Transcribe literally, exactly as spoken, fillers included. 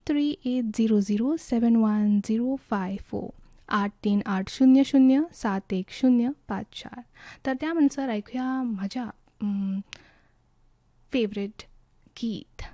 Three eight zero zero सेवन one zero five four आठ तीन आठ शून्य शून्य सात एक शून्य पाच चार. तर त्या म्हणसर ऐकूया माझ्या फेवरेट गीत.